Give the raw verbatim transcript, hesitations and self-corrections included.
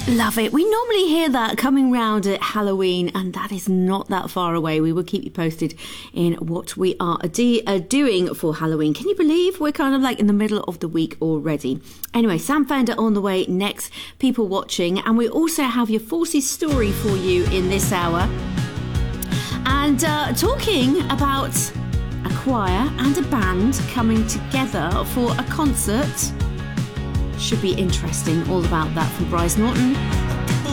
Love it. We normally hear that coming round at Halloween, and that is not that far away. We will keep you posted in what we are do- uh, doing for Halloween. Can you believe we're kind of like in the middle of the week already? Anyway, Sam Fender on the way next, people watching, and we also have your Forces story for you in this hour. And uh, talking about a choir and a band coming together for a concert. Should be interesting. All about that from Bryce Norton.